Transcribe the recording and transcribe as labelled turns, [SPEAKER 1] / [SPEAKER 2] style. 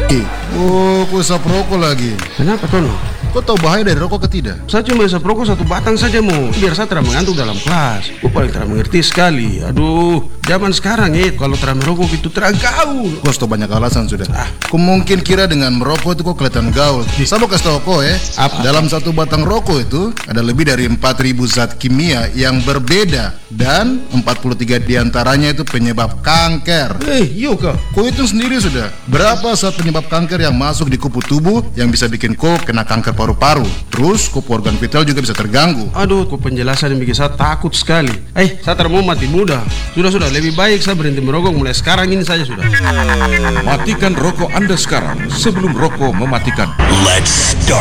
[SPEAKER 1] Oh, kau isap rokok lagi.
[SPEAKER 2] Kenapa Tono?
[SPEAKER 1] Kau tahu bahaya dari rokok ke tidak?
[SPEAKER 2] Saya cuma isap rokok satu batang saja mau, biar saya tidak mengantuk dalam kelas. Kau paling tidak mengerti sekali. Aduh, zaman sekarang kalau tidak merokok itu tidak gaul.
[SPEAKER 1] Kau sudah banyak alasan sudah. Kau mungkin kira dengan merokok itu kau kelihatan gaul. Saya mau kasih tahu kau
[SPEAKER 2] Apa?
[SPEAKER 1] dalam satu batang rokok itu ada lebih dari 4.000 zat kimia yang berbeda dan 43 diantaranya itu penyebab kanker.
[SPEAKER 2] Iya kah?
[SPEAKER 1] Kau hitung sendiri sudah, berapa zat penyebab kanker yang masuk di kupu tubuh yang bisa bikin kau kena kanker paru-paru. Terus kupu organ vital juga bisa terganggu.
[SPEAKER 2] Aduh, kok penjelasan yang bikin saya takut sekali. Saya tidak mau mati muda. Sudah, lebih baik saya berhenti merokok mulai sekarang ini saja sudah.
[SPEAKER 3] Matikan rokok Anda sekarang sebelum rokok mematikan.
[SPEAKER 4] Let's start.